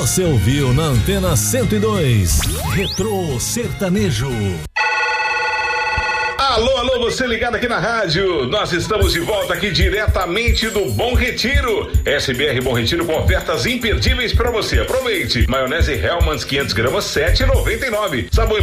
Você ouviu na Antena 102. Retrô Sertanejo. Alô, alô, você ligado aqui na rádio. Nós estamos de volta aqui diretamente do Bom Retiro. SBR Bom Retiro com ofertas imperdíveis para você. Aproveite. Maionese Hellmann's 500 gramas, 7,99. Sabor